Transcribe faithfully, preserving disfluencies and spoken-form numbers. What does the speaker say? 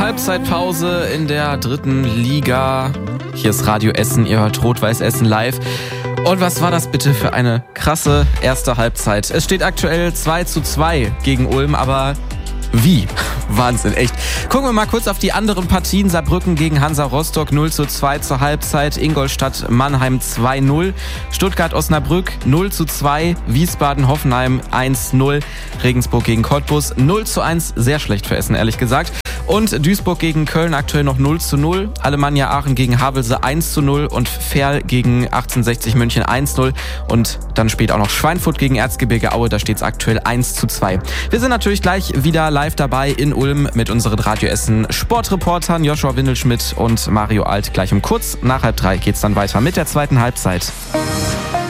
Halbzeitpause in der dritten Liga. Hier ist Radio Essen, ihr hört Rot-Weiß Essen live. Und was war das bitte für eine krasse erste Halbzeit? Es steht aktuell zwei zu zwei gegen Ulm, aber wie? Wahnsinn, echt. Gucken wir mal kurz auf die anderen Partien. Saarbrücken gegen Hansa Rostock null zu zwei zur Halbzeit. Ingolstadt Mannheim zwei null. Stuttgart Osnabrück null zu zwei. Wiesbaden Hoffenheim eins null. Regensburg gegen Cottbus null zu eins. Sehr schlecht für Essen, ehrlich gesagt. Und Duisburg gegen Köln aktuell noch null zu null. Alemannia Aachen gegen Havelse eins zu null. Und Verl gegen achtzehnhundertsechzig München eins null. Und dann spielt auch noch Schweinfurt gegen Erzgebirge Aue. Da steht es aktuell eins zu zwei. Wir sind natürlich gleich wieder live dabei in Ulm mit unseren Radio Essen Sportreportern Joshua Windelschmidt und Mario Alt. Gleich um kurz nach halb drei geht's dann weiter mit der zweiten Halbzeit.